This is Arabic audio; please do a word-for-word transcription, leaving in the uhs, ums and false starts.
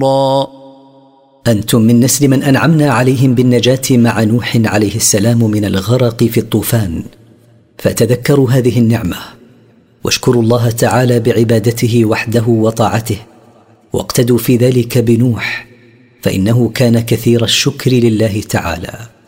أنتم من نسل من أنعمنا عليهم بالنجاة مع نوح عليه السلام من الغرق في الطوفان، فتذكروا هذه النعمة واشكروا الله تعالى بعبادته وحده وطاعته، واقتدوا في ذلك بنوح، فإنه كان كثير الشكر لله تعالى.